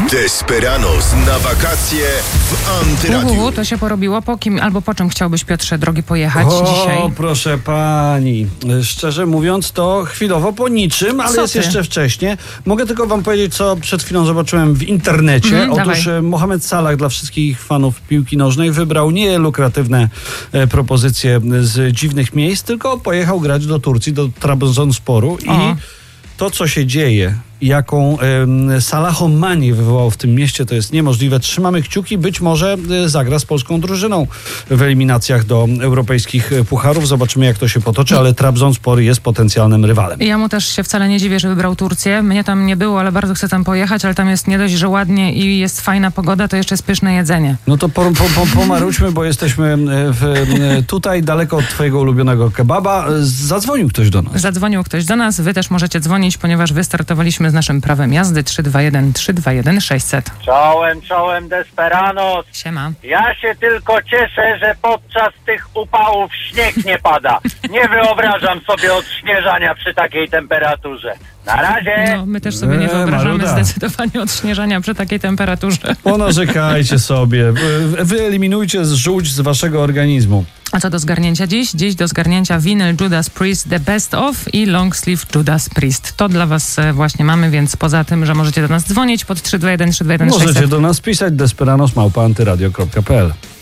Desperados na wakacje w Antyradiu. To się porobiło. Po kim albo po czym chciałbyś, Piotrze drogi, pojechać dzisiaj? O, proszę pani. Szczerze mówiąc, to chwilowo po niczym, ale jest jeszcze wcześnie. Mogę tylko wam powiedzieć, co przed chwilą zobaczyłem w internecie. Otóż Mohamed Salah dla wszystkich fanów piłki nożnej wybrał nie lukratywne propozycje z dziwnych miejsc, tylko pojechał grać do Turcji, do Trabzonsporu i to, co się dzieje, jaką Salahomanię wywołał w tym mieście, to jest niemożliwe. Trzymamy kciuki, być może zagra z polską drużyną w eliminacjach do europejskich pucharów. Zobaczymy, jak to się potoczy, ale Trabzonspor jest potencjalnym rywalem. Ja mu też się wcale nie dziwię, że wybrał Turcję. Mnie tam nie było, ale bardzo chcę tam pojechać, ale tam jest nie dość, że ładnie i jest fajna pogoda, to jeszcze jest pyszne jedzenie. No to pomarudźmy, bo jesteśmy tutaj daleko od twojego ulubionego kebaba. Zadzwonił ktoś do nas. Zadzwonił ktoś do nas. Wy też możecie dzwonić, ponieważ wystartowaliśmy z naszym prawem jazdy 321 600. Czołem, Desperados. Siema. Ja się tylko cieszę, że podczas tych upałów śnieg nie pada. Nie wyobrażam sobie odśnieżania przy takiej temperaturze. Na razie. No, my też sobie nie wyobrażamy zdecydowanie odśnieżania przy takiej temperaturze. Ponarzekajcie sobie. Wyeliminujcie żółć z waszego organizmu. A co do zgarnięcia dziś? Dziś do zgarnięcia winyl Judas Priest The Best Of i long sleeve Judas Priest. To dla was właśnie mamy, więc poza tym, że możecie do nas dzwonić pod 321 321 600. Możecie do nas pisać desperanos@antyradio.pl.